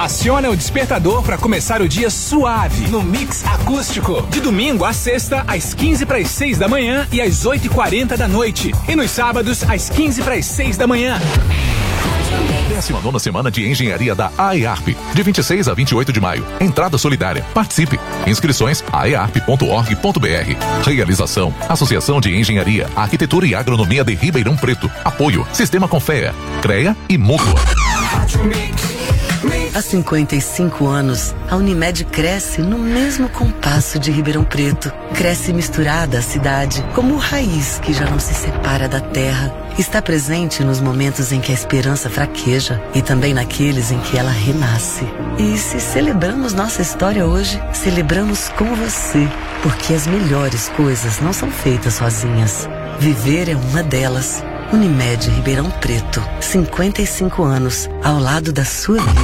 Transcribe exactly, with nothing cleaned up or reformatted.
Aciona o despertador para começar o dia suave no Mix Acústico. De domingo a sexta, às quinze para as seis da manhã e às oito e quarenta da noite. E nos sábados, às quinze para as seis da manhã. décima nona Semana de Engenharia da A E A R P, de vinte e seis a vinte e oito de maio. Entrada solidária. Participe. Inscrições a e a r p ponto org ponto b r. Realização: Associação de Engenharia, Arquitetura e Agronomia de Ribeirão Preto. Apoio: Sistema Confea, CREA e Mútua. Há cinquenta e cinco anos, a Unimed cresce no mesmo compasso de Ribeirão Preto. Cresce misturada à cidade, como raiz que já não se separa da terra. Está presente nos momentos em que a esperança fraqueja e também naqueles em que ela renasce. E se celebramos nossa história hoje, celebramos com você, porque as melhores coisas não são feitas sozinhas. Viver é uma delas. Unimed Ribeirão Preto, cinquenta e cinco anos, ao lado da sua vida.